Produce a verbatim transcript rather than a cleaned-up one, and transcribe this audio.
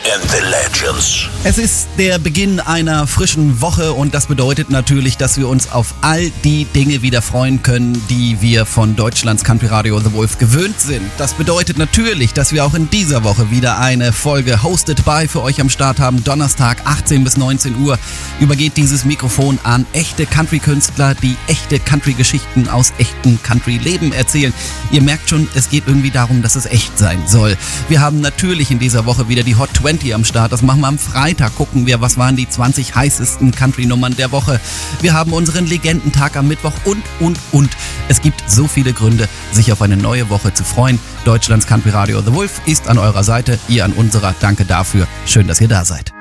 and the Legends. Es ist der Beginn einer frischen Woche und das bedeutet natürlich, dass wir uns auf all die Dinge wieder freuen können, die wir von Deutschlands Country Radio The Wolf gewöhnt sind. Das bedeutet natürlich, dass wir auch in dieser Woche wieder eine Folge Hosted by für euch am Start haben. Donnerstag, achtzehn bis neunzehn Uhr, übergeht dieses Mikrofon an echte Country-Künstler, die echte Country-Geschichten aus echten Country-Leben erzählen. Ihr merkt schon, es geht irgendwie darum, dass es echt sein soll. Wir haben natürlich in dieser Woche wieder die Hot zwanzig am Start. Das machen wir am Freitag. Gucken wir, was waren die zwanzig heißesten Country-Nummern der Woche. Wir haben unseren Legendentag am Mittwoch und, und, und. Es gibt so viele Gründe, sich auf eine neue Woche zu freuen. Deutschlands Country Radio The Wolf ist an eurer Seite, ihr an unserer. Danke dafür. Schön, dass ihr da seid.